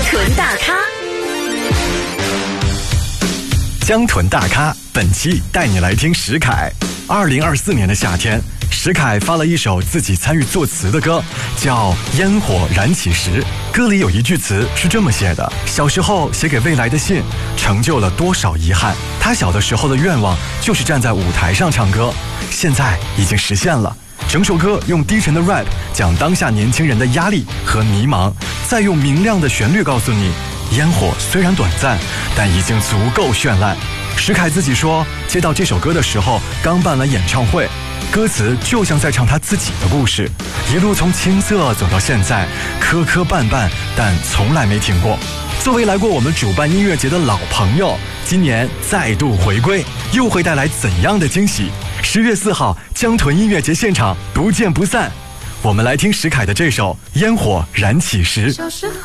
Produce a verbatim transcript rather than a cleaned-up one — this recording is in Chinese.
屯大咖， 江屯大咖本期带你来听石凯。二零二四年的夏天，石凯发了一首自己参与作词的歌，叫《烟火燃起时》。歌里有一句词是这么写的：小时候写给未来的信，成就了多少遗憾。他小的时候的愿望就是站在舞台上唱歌，现在已经实现了。整首歌用低沉的 rap 讲当下年轻人的压力和迷茫，再用明亮的旋律告诉你，烟火虽然短暂，但已经足够绚烂。石凯自己说，接到这首歌的时候刚办了演唱会，歌词就像在唱他自己的故事，一路从青涩走到现在，磕磕绊绊，但从来没停过。作为来过我们主办音乐节的老朋友，今年再度回归，又会带来怎样的惊喜？十月四号江屯音乐节现场不见不散。我们来听石凯的这首《烟火燃起时》。 小时候